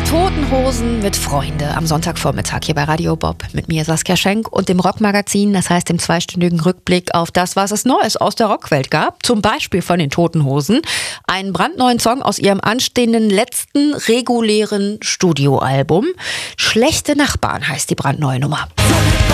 Toten Hosen mit Freunde am Sonntagvormittag hier bei Radio Bob mit mir Saskia Schenk und dem Rockmagazin, das heißt dem zweistündigen Rückblick auf das, was es Neues aus der Rockwelt gab, zum Beispiel von den Toten Hosen, einen brandneuen Song aus ihrem anstehenden letzten regulären Studioalbum. Schlechte Nachbarn heißt die brandneue Nummer.